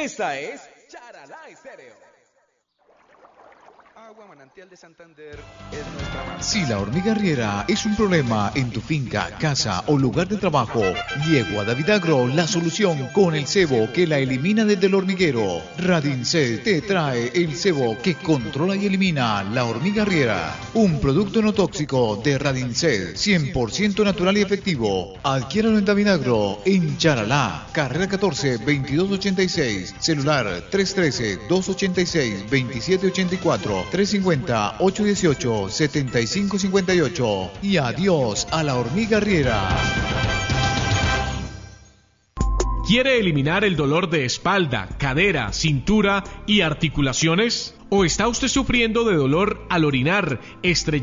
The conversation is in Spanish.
Esta es Charalá Estéreo. Agua Manantial de Santander es nuestra marca. Si la hormiga arriera es un problema en tu finca, casa o lugar de trabajo, llegó a David Agro la solución con el cebo que la elimina desde el hormiguero. Radincel te trae el cebo que controla y elimina la hormiga arriera. Un producto no tóxico de Radincel, 100% natural y efectivo. Adquiéralo en David Agro, en Charalá, carrera 14, 2286, celular 313-286-2784. 350-818-7558 y adiós a la hormiga arriera. ¿Quiere eliminar el dolor de espalda, cadera, cintura y articulaciones? ¿O está usted sufriendo de dolor al orinar, estreñimiento